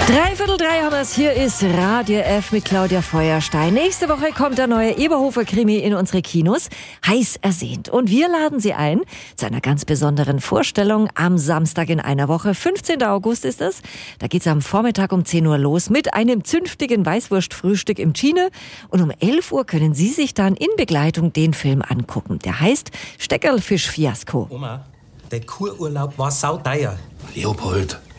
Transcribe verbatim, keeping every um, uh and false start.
Dreiviertel drei haben wir's. Hier ist Radio F mit Claudia Feuerstein. Nächste Woche kommt der neue Eberhofer-Krimi in unsere Kinos. Heiß ersehnt. Und wir laden Sie ein zu einer ganz besonderen Vorstellung am Samstag in einer Woche. fünfzehnten August ist es. Da geht's am Vormittag um zehn Uhr los mit einem zünftigen Weißwurstfrühstück im Chine. Und um elf Uhr können Sie sich dann in Begleitung den Film angucken. Der heißt Steckerlfisch-Fiasko. Oma, der Kururlaub war sauteuer. Leopold,